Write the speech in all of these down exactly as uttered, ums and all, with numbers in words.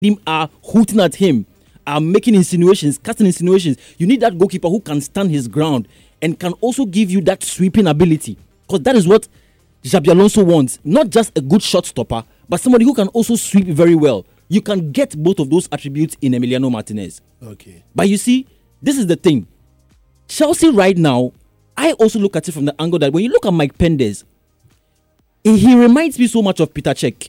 him are hooting at him, are making insinuations, casting insinuations. You need that goalkeeper who can stand his ground and can also give you that sweeping ability. Because that is what Xabi Alonso wants. Not just a good shot stopper, but somebody who can also sweep very well. You can get both of those attributes in Emiliano Martinez. Okay. But you see, this is the thing. Chelsea right now, I also look at it from the angle that when you look at Mike Pendes, he reminds me so much of Peter Cech.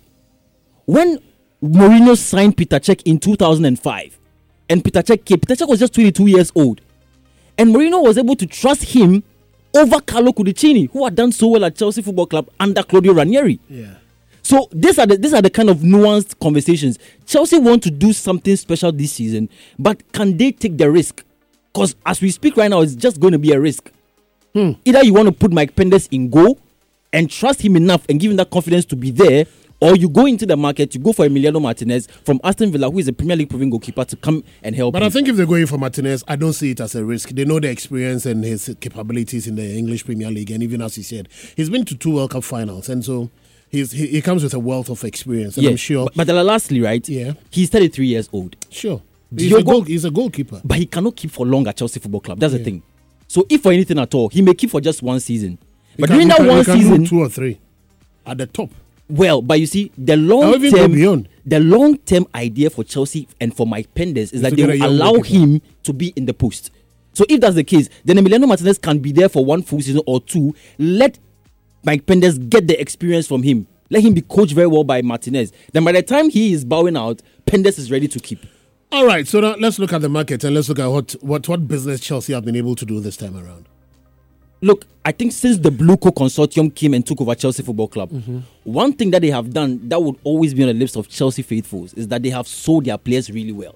When Mourinho signed Peter Cech in two thousand five, and Peter Cech came, Peter Cech was just twenty-two years old. And Mourinho was able to trust him over Carlo Cudicini, who had done so well at Chelsea Football Club under Claudio Ranieri. Yeah. So these are the these are the kind of nuanced conversations. Chelsea want to do something special this season, but can they take the risk? Because as we speak right now, it's just going to be a risk. Hmm. Either you want to put Mike Pendes in goal and trust him enough and give him that confidence to be there, or you go into the market, you go for Emiliano Martinez from Aston Villa, who is a Premier League proven goalkeeper, to come and help. But you. I think if they're going for Martinez, I don't see it as a risk. They know the experience and his capabilities in the English Premier League, and even as he said, he's been to two World Cup finals, and so he's he, he comes with a wealth of experience. And yeah, I'm sure. But, but lastly, right? Yeah, he's thirty-three years old. Sure, he's a, goal, he's a goalkeeper, but he cannot keep for long at Chelsea Football Club. That's yeah. the thing. So if for anything at all, he may keep for just one season. He but can, during that can, one can season, do two or three at the top. Well, but you see, the long term, the long term idea for Chelsea and for Mike Pendes is that they will allow him to be in the post. So if that's the case, then Emiliano Martinez can be there for one full season or two. Let Mike Pendes get the experience from him. Let him be coached very well by Martinez. Then by the time he is bowing out, Pendes is ready to keep. All right, so now let's look at the market and let's look at what, what, what business Chelsea have been able to do this time around. Look, I think since the Blueco Consortium came and took over Chelsea Football Club, mm-hmm. one thing that they have done that would always be on the lips of Chelsea faithfuls is that they have sold their players really well.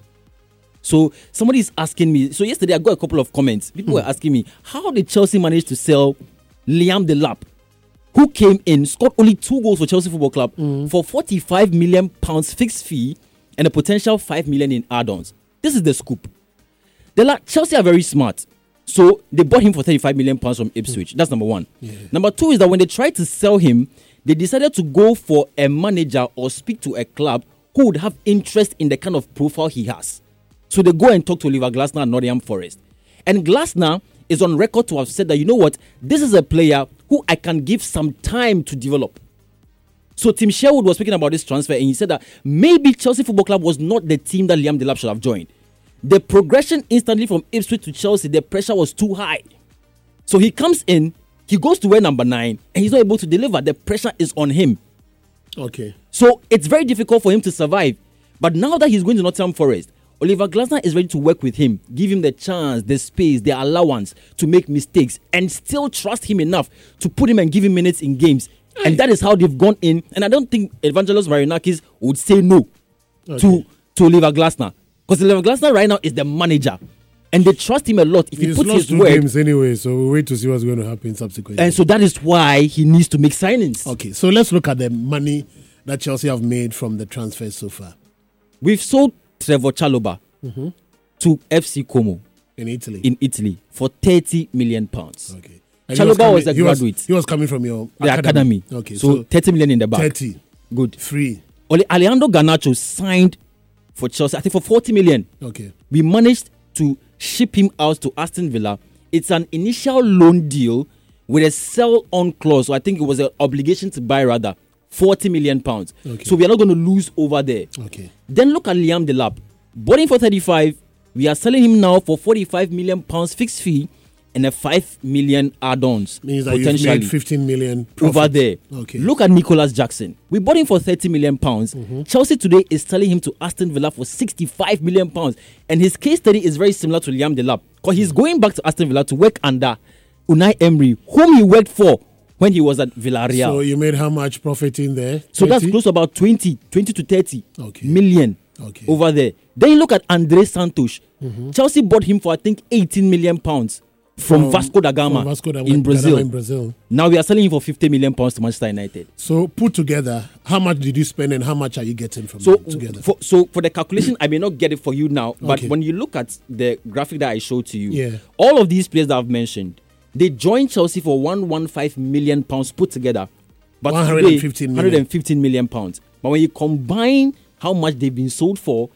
So somebody is asking me, so yesterday I got a couple of comments. People mm. were asking me, how did Chelsea manage to sell Liam Delap, who came in, scored only two goals for Chelsea Football Club mm. for forty-five million pounds fixed fee and a potential five million in add-ons. This is the scoop. Delap, Chelsea are very smart. So they bought him for thirty-five million pounds from Ipswich. That's number one. Yeah. Number two is that when they tried to sell him, they decided to go for a manager or speak to a club who would have interest in the kind of profile he has. So they go and talk to Oliver Glasner at Nottingham Forest. And Glasner is on record to have said that, you know what, this is a player who I can give some time to develop. So Tim Sherwood was speaking about this transfer and he said that maybe Chelsea Football Club was not the team that Liam Delap should have joined. The progression instantly from Ipswich to Chelsea, the pressure was too high. So he comes in, he goes to wear number nine, and he's not able to deliver. The pressure is on him. Okay. So it's very difficult for him to survive. But now that he's going to Nottingham Forest, Oliver Glasner is ready to work with him, give him the chance, the space, the allowance to make mistakes, and still trust him enough to put him and give him minutes in games. And that is how they've gone in. And I don't think Evangelos Marinakis would say no okay. to, to Oliver Glasner. Because Oliver Glasner right now is the manager. And they trust him a lot. If he He's puts lost his two word, games anyway, so we'll wait to see what's going to happen subsequently. And so that is why he needs to make signings. Okay, so let's look at the money that Chelsea have made from the transfers so far. We've sold Trevor Chalobah mm-hmm. to F C Como in Italy. In Italy for thirty million pounds. Okay. Chalobah was, was a he graduate. Was, he was coming from your the academy. academy. Okay, so, so thirty million in the back. thirty. Good. Free. Alejandro Garnacho signed for Chelsea, I think for forty million. Okay. We managed to ship him out to Aston Villa. It's an initial loan deal with a sell-on clause. So I think it was an obligation to buy rather. forty million pounds. Okay. So we are not going to lose over there. Okay. Then look at Liam Delap. Bought him for thirty-five. We are selling him now for forty-five million pounds fixed fee and a five million add-ons. Means that you've made fifteen million profit. Over there. Okay. Look at Nicholas Jackson. We bought him for thirty million pounds. Mm-hmm. Chelsea today is selling him to Aston Villa for sixty-five million pounds. And his case study is very similar to Liam Delap. Because he's going back to Aston Villa to work under Unai Emery, whom he worked for when he was at Villarreal. So you made how much profit in there? So thirty? That's close to about twenty, twenty to thirty okay. million okay. over there. Then you look at Andre Santos. Mm-hmm. Chelsea bought him for I think eighteen million pounds from, from Vasco da Gama, from Vasco da in, Brazil. in Brazil. Now we are selling him for fifty million pounds to Manchester United. So put together, how much did you spend and how much are you getting from so them together? For, so for the calculation, I may not get it for you now, but okay. when you look at the graphic that I showed to you, yeah. all of these players that I've mentioned, they joined Chelsea for one hundred fifteen million pounds put together. But one hundred fifteen today, one hundred fifteen million pounds. But when you combine how much they've been sold for